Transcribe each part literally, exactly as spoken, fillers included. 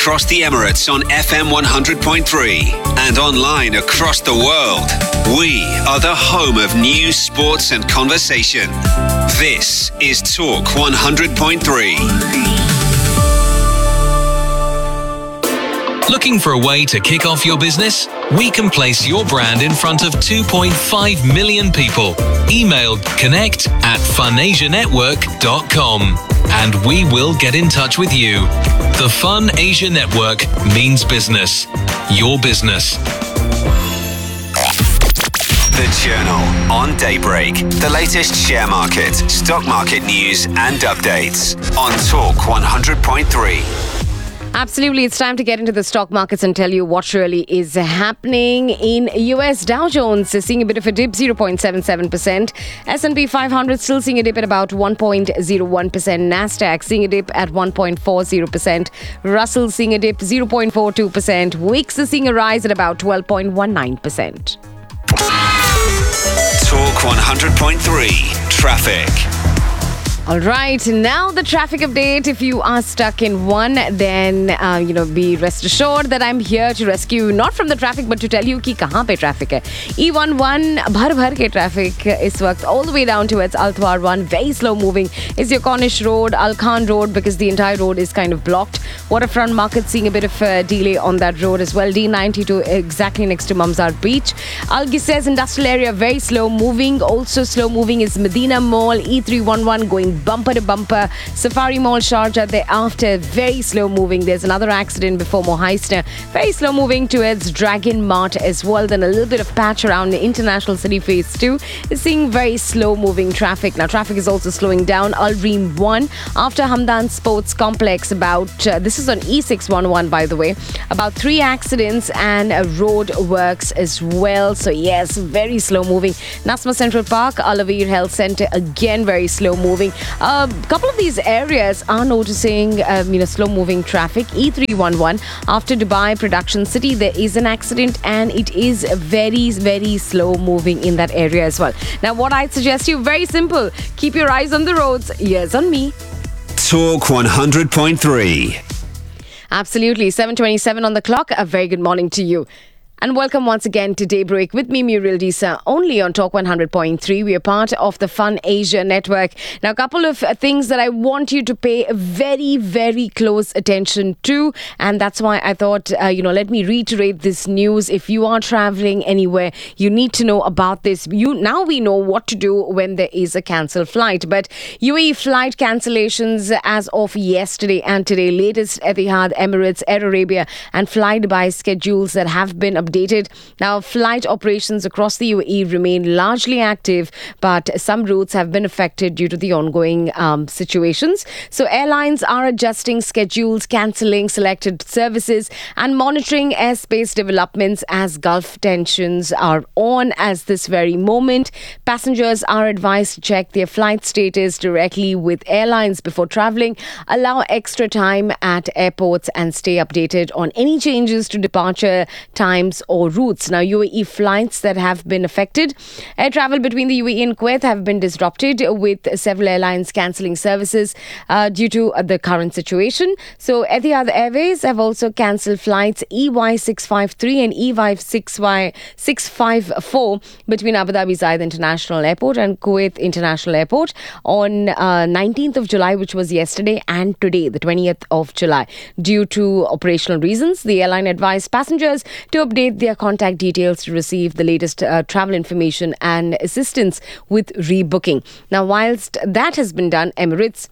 across the Emirates on F M one hundred point three and online across the world. We are the home of news, sports and conversation. This is Talk one hundred point three. Looking for a way to kick off your business? We can place your brand in front of two point five million people. Email connect at funasianetwork dot com and we will get in touch with you. The Fun Asia Network means business. Your business. The Journal on Daybreak. The latest share market, stock market news and updates on Talk one hundred point three. Absolutely. It's time to get into the stock markets and tell you what really is happening in U S. Dow Jones is seeing a bit of a dip, zero point seven seven percent. S and P five hundred still seeing a dip at about one point zero one percent. NASDAQ seeing a dip at one point four zero percent. Russell seeing a dip, zero point four two percent. Wix is seeing a rise at about twelve point one nine percent. Talk one hundred point three. Traffic. All right, now the traffic update. If you are stuck in one, then uh, you know, be rest assured that I'm here to rescue you, not from the traffic, but to tell you कि कहाँ पे traffic है. E eleven भर भर के traffic इस वक्त all the way down towards Altwar one. Very slow moving is your Cornish Road, Al Khan Road, because the entire road is kind of blocked. Waterfront Market seeing a bit of a delay on that road as well. D ninety-two exactly next to Mamzar Beach. Al Gisez Industrial Area very slow moving. Also slow moving is Medina Mall. E three eleven going bumper to bumper. Safari Mall Sharjah thereafter very slow moving. There's another accident before Mohaisna. Very slow moving towards Dragon Mart as well. Then a little bit of patch around the International City Phase two is seeing very slow moving traffic. Now traffic is also slowing down. Al Reem one after Hamdan Sports Complex about uh, this is on E six eleven by the way. About three accidents and uh, road works as well. So yes, very slow moving. Nasma Central Park, Alavir Health Centre again very slow moving. A uh, couple of these areas are noticing um, you know, slow-moving traffic. E three eleven after Dubai Production City, there is an accident and it is very, very slow-moving in that area as well. Now, what I'd suggest you, very simple. Keep your eyes on the roads. Ears on me. Talk one hundred point three. Absolutely. seven twenty-seven on the clock. A very good morning to you. And welcome once again to Daybreak with me, Muriel Disa, only on Talk one hundred point three. We are part of the Fun Asia Network. Now, a couple of things that I want you to pay very, very close attention to. And that's why I thought, uh, you know, let me reiterate this news. If you are traveling anywhere, you need to know about this. You Now we know what to do when there is a cancelled flight. But U A E flight cancellations as of yesterday and today, latest Etihad, Emirates, Air Arabia and Fly Dubai schedules that have been updated. Now, flight operations across the U A E remain largely active, but some routes have been affected due to the ongoing um, situations. So, airlines are adjusting schedules, cancelling selected services, and monitoring airspace developments as Gulf tensions are on as this very moment. Passengers are advised to check their flight status directly with airlines before travelling, allow extra time at airports, and stay updated on any changes to departure times or routes. Now, U A E flights that have been affected. Air travel between the U A E and Kuwait have been disrupted, with several airlines cancelling services uh, due to uh, the current situation. So, Etihad Airways have also cancelled flights E Y six five three and E Y six five four between Abu Dhabi Zayed International Airport and Kuwait International Airport on uh, nineteenth of July, which was yesterday, and today, the twentieth of July. Due to operational reasons, the airline advised passengers to update their contact details to receive the latest uh, travel information and assistance with rebooking. Now, whilst that has been done, Emirates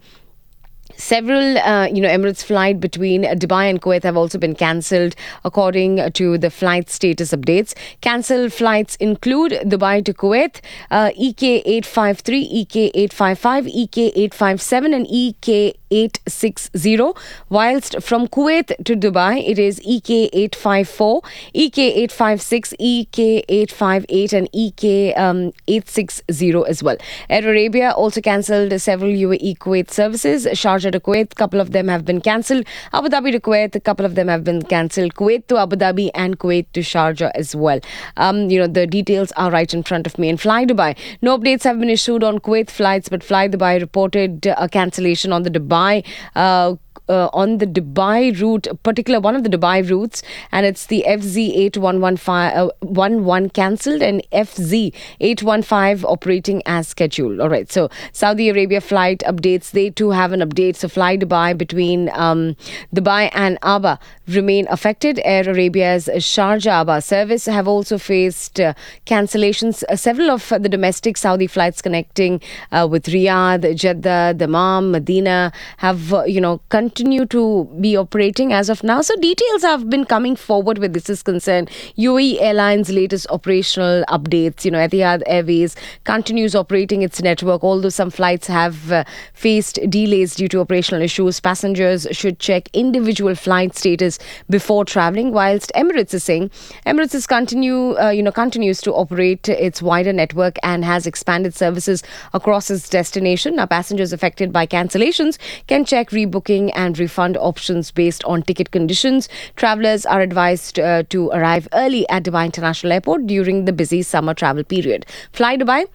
Several, uh, you know, Emirates flight between Dubai and Kuwait have also been cancelled according to the flight status updates. Cancelled flights include Dubai to Kuwait, uh, E K eight five three, E K eight five five, E K eight five seven and E K eight six zero. Whilst from Kuwait to Dubai, it is E K eight five four, E K eight five six, E K eight five eight and E K eight six zero as well. Air Arabia also cancelled several U A E Kuwait services. Sharjah Sharjah to Kuwait, a couple of them have been cancelled. Abu Dhabi to Kuwait, a couple of them have been cancelled. Kuwait to Abu Dhabi and Kuwait to Sharjah as well. Um, you know, the details are right in front of me. And Fly Dubai, no updates have been issued on Kuwait flights, but Fly Dubai reported a cancellation on the Dubai uh, Uh, on the Dubai route, particular one of the Dubai routes, and it's the F Z eight one one five uh, one one cancelled and F Z eight one five operating as scheduled. All right, so Saudi Arabia flight updates, they too have an update. So Fly Dubai between um, Dubai and Aba remain affected. Air Arabia's Sharjah Aba service have also faced uh, cancellations. Uh, several of uh, the domestic Saudi flights connecting uh, with Riyadh, Jeddah, Dammam, Medina have uh, you know continued continue to be operating as of now. So details have been coming forward with this is concerned. U A E Airlines latest operational updates. You know, Etihad Airways continues operating its network, although some flights have uh, faced delays due to operational issues. Passengers should check individual flight status before traveling, whilst Emirates is saying Emirates is continue, uh, you know, continues to operate its wider network and has expanded services across its destination. Now, passengers affected by cancellations can check rebooking and and refund options based on ticket conditions. Travellers are advised uh, to arrive early at Dubai International Airport during the busy summer travel period. Fly Dubai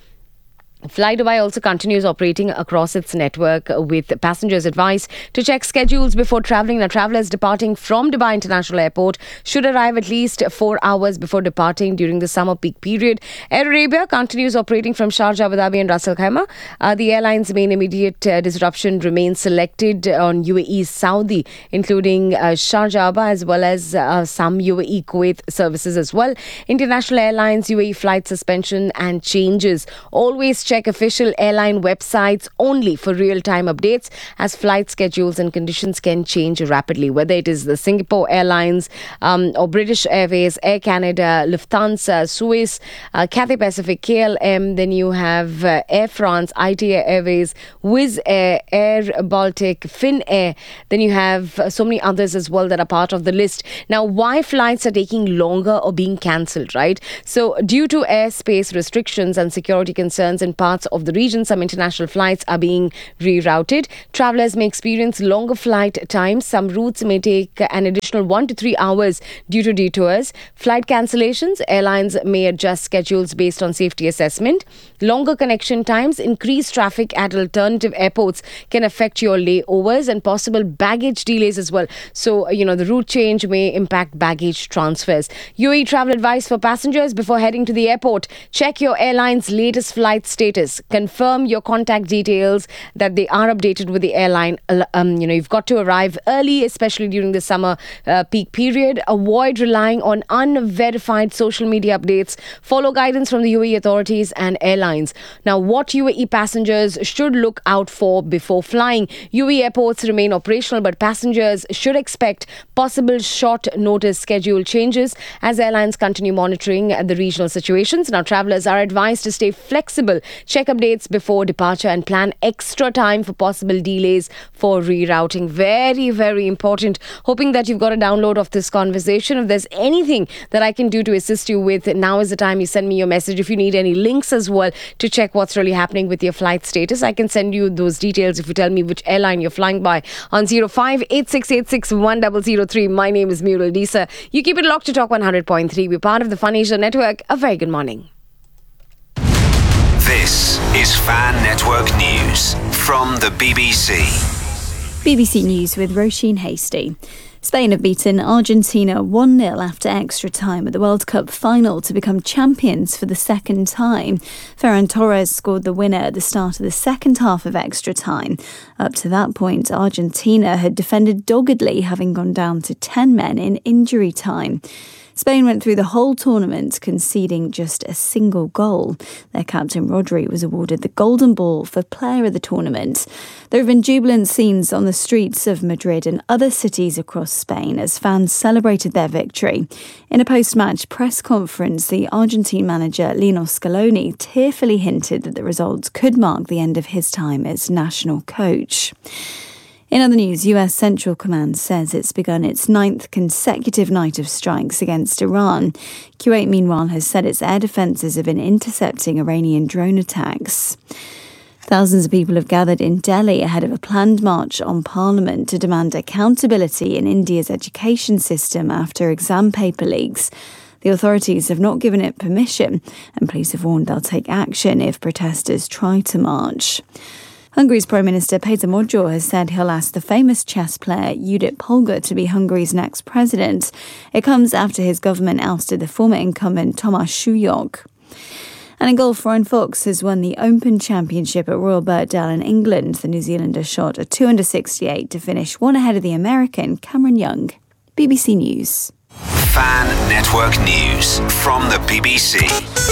Fly Dubai also continues operating across its network with passengers advised to check schedules before travelling. Now, travellers departing from Dubai International Airport should arrive at least four hours before departing during the summer peak period. Air Arabia continues operating from Sharjah, Abu Dhabi and Ras Al Khaimah. Uh, the airline's main immediate uh, disruption remains selected on U A E Saudi, including uh, Sharjah Aba as well as uh, some U A E Kuwait services as well. International Airlines U A E flight suspension and changes. Always check official airline websites only for real-time updates, as flight schedules and conditions can change rapidly, whether it is the Singapore Airlines um, or British Airways, Air Canada, Lufthansa, Swiss, uh, Cathay Pacific, K L M. Then you have uh, Air France, I T A Airways, Wizz Air, Air Baltic, Finnair. Then you have uh, so many others as well that are part of the list. Now, why flights are taking longer or being cancelled, right? So due to airspace restrictions and security concerns in parts of the region, some international flights are being rerouted. Travellers may experience longer flight times. Some routes may take an additional one to three hours due to detours. Flight cancellations, airlines may adjust schedules based on safety assessment. Longer connection times, increased traffic at alternative airports can affect your layovers, and possible baggage delays as well. So, you know, the route change may impact baggage transfers. U A E travel advice for passengers before heading to the airport. Check your airline's latest flight status. Confirm your contact details that they are updated with the airline. Um, you know, you've got to arrive early, especially during the summer uh, peak period. Avoid relying on unverified social media updates. Follow guidance from the U A E authorities and airlines. Now, what U A E passengers should look out for before flying. U A E airports remain operational, but passengers should expect possible short notice schedule changes as airlines continue monitoring the regional situations. Now, travellers are advised to stay flexible, check updates before departure, and plan extra time for possible delays for rerouting. Very, very important. Hoping that you've got a download of this conversation. If there's anything that I can do to assist you with, now is the time you send me your message. If you need any links as well to check what's really happening with your flight status, I can send you those details if you tell me which airline you're flying by on zero five eight six eight six one zero zero three. My name is Muriel Disa. You keep it locked to Talk one hundred point three. We're part of the Fun Asia Network. A very good morning. This is Fan Network News from the B B C. B B C News with Roisin Hasty. Spain have beaten Argentina one nil after extra time at the World Cup final to become champions for the second time. Ferran Torres scored the winner at the start of the second half of extra time. Up to that point, Argentina had defended doggedly, having gone down to ten men in injury time. Spain went through the whole tournament, conceding just a single goal. Their captain Rodri was awarded the Golden Ball for Player of the Tournament. There have been jubilant scenes on the streets of Madrid and other cities across Spain as fans celebrated their victory. In a post-match press conference, the Argentine manager Lionel Scaloni tearfully hinted that the results could mark the end of his time as national coach. In other news, U S Central Command says it's begun its ninth consecutive night of strikes against Iran. Kuwait, meanwhile, has said its air defences have been intercepting Iranian drone attacks. Thousands of people have gathered in Delhi ahead of a planned march on Parliament to demand accountability in India's education system after exam paper leaks. The authorities have not given it permission, and police have warned they'll take action if protesters try to march. Hungary's Prime Minister Péter Magyar has said he'll ask the famous chess player Judit Polgar to be Hungary's next president. It comes after his government ousted the former incumbent Tamás Súlyog. And in golf, Ryan Fox has won the Open Championship at Royal Birkdale in England. The New Zealander shot a two under sixty-eight to finish one ahead of the American Cameron Young. B B C News. Fan Network News from the B B C.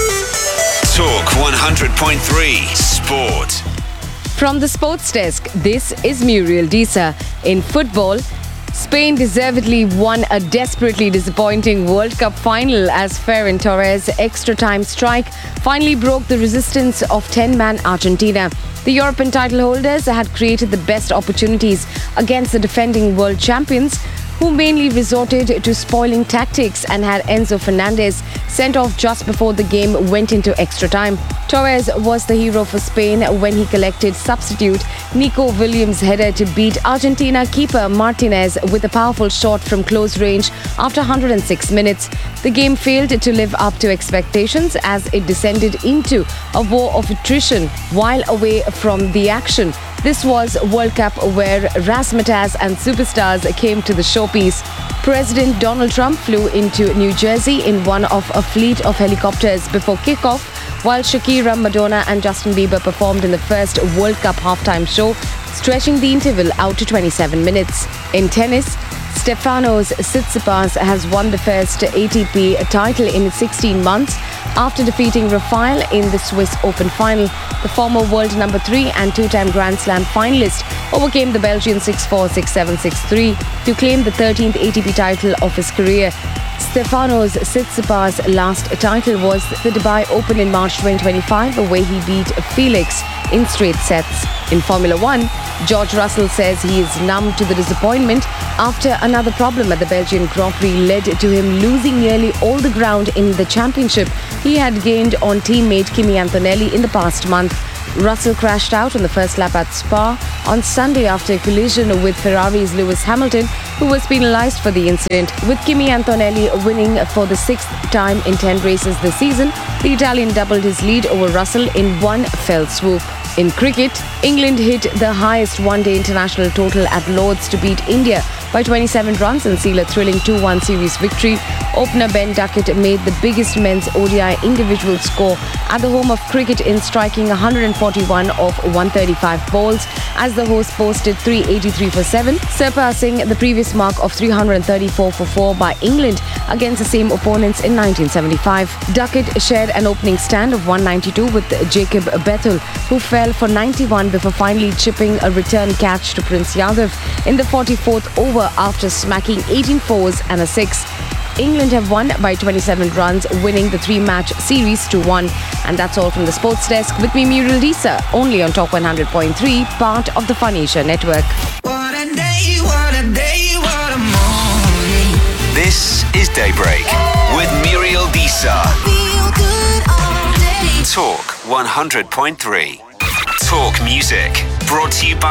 Talk one hundred point three Sport. From the sports desk, this is Muriel Disa. In football, Spain deservedly won a desperately disappointing World Cup final as Ferran Torres' extra-time strike finally broke the resistance of ten-man Argentina. The European title holders had created the best opportunities against the defending world champions, who mainly resorted to spoiling tactics and had Enzo Fernandez sent off just before the game went into extra time. Torres was the hero for Spain when he collected substitute Nico Williams' header to beat Argentina keeper Martinez with a powerful shot from close range after one hundred six minutes. The game failed to live up to expectations as it descended into a war of attrition while away from the action. This was World Cup where razzmatazz and superstars came to the showpiece. President Donald Trump flew into New Jersey in one of a fleet of helicopters before kickoff, while Shakira, Madonna and Justin Bieber performed in the first World Cup halftime show, stretching the interval out to twenty-seven minutes. In tennis, Stefanos Tsitsipas has won the first A T P title in sixteen months after defeating Rafael in the Swiss Open final. The former world number three and two-time Grand Slam finalist overcame the Belgian six four, six seven, six three to claim the thirteenth A T P title of his career. Stefanos Tsitsipas' last title was the Dubai Open in March twenty twenty-five, where he beat Felix in straight sets. In Formula One, George Russell says he is numb to the disappointment after another problem at the Belgian Grand Prix led to him losing nearly all the ground in the championship he had gained on teammate Kimi Antonelli in the past month. Russell crashed out on the first lap at Spa on Sunday after a collision with Ferrari's Lewis Hamilton, who was penalised for the incident. With Kimi Antonelli winning for the sixth time in ten races this season, the Italian doubled his lead over Russell in one fell swoop. In cricket, England hit the highest one-day international total at Lord's to beat India by twenty-seven runs and seal a thrilling two one series victory. Opener Ben Duckett made the biggest men's O D I individual score at the home of cricket in striking one hundred forty-one of one hundred thirty-five balls as the host posted three eighty-three for seven, surpassing the previous mark of three hundred thirty-four for four by England against the same opponents in nineteen seventy-five. Duckett shared an opening stand of one ninety-two with Jacob Bethel, who fell for ninety-one before finally chipping a return catch to Prince Yadav in the forty-fourth over after smacking eighteen fours and a six. England have won by twenty-seven runs, winning the three-match series two one. And that's all from the sports desk. With me, Muriel Disa, only on Talk one hundred point three, part of the Fun Asia network. What a day, what a day, what a morning. This is Daybreak with Muriel Disa. Feel good all day. Talk one hundred point three. Talk music. Brought to you by